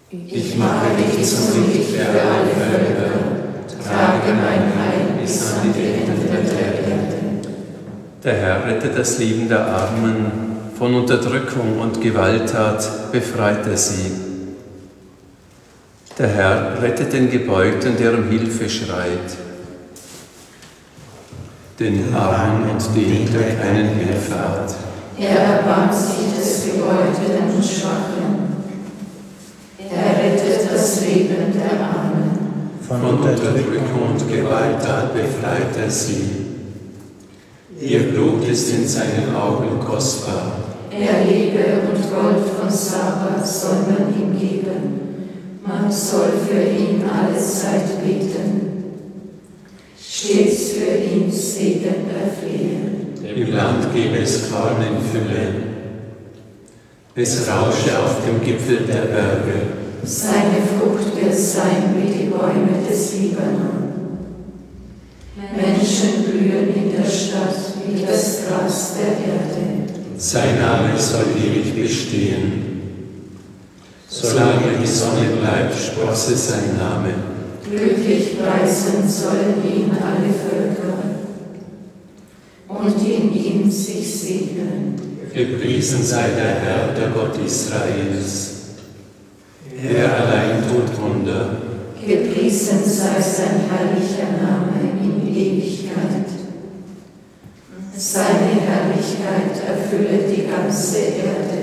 Ich mache dich zum Licht für alle Völker, trage mein Heil bis an die Enden der Erde. Der Herr rettet das Leben der Armen, von Unterdrückung und Gewalttat befreit er sie. Der Herr rettet den Gebeugten, der um Hilfe schreit. Den Armen und den, der keinen Hilfe hat. Er erbarmt sich des Gebeugten und Schwachen. Er rettet das Leben der Armen. Von Unterdrückung und Gewalttat befreit er sie. Ihr Blut ist in seinen Augen kostbar. Liebe und Gold von Saba soll man ihm geben. Man soll für ihn alle Zeit beten. Stets für ihn Segen erflehen. Im Land gebe es Korn in Fülle. Es rausche auf dem Gipfel der Berge. Seine Frucht wird sein wie die Bäume des Libanon. Menschen blühen in der Stadt wie das Gras der Erde. Sein Name soll ewig bestehen. Solange die Sonne bleibt, sprosse sein Name. Glücklich preisen sollen ihn alle Völker und in ihm sich segnen. Gepriesen sei der Herr, der Gott Israels. Er allein tut Wunder. Gepriesen sei sein herrlicher Name in Ewigkeit. Seine Herrlichkeit erfülle die ganze Erde.